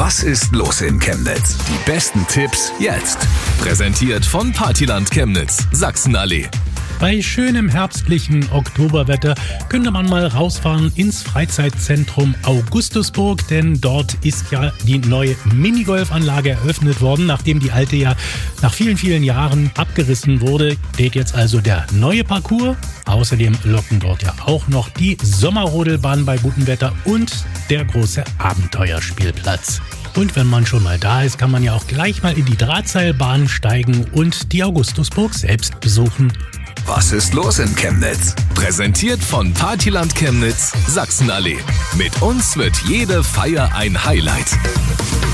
Was ist los in Chemnitz? Die besten Tipps jetzt. Präsentiert von Partyland Chemnitz, Sachsenallee. Bei schönem herbstlichen Oktoberwetter könnte man mal rausfahren ins Freizeitzentrum Augustusburg, denn dort ist ja die neue Minigolfanlage eröffnet worden, nachdem die alte ja nach vielen, vielen Jahren abgerissen wurde. Steht jetzt also der neue Parcours. Außerdem locken dort ja auch noch die Sommerrodelbahn bei gutem Wetter und der große Abenteuerspielplatz. Und wenn man schon mal da ist, kann man ja auch gleich mal in die Drahtseilbahn steigen und die Augustusburg selbst besuchen. Was ist los in Chemnitz? Präsentiert von Partyland Chemnitz, Sachsenallee. Mit uns wird jede Feier ein Highlight.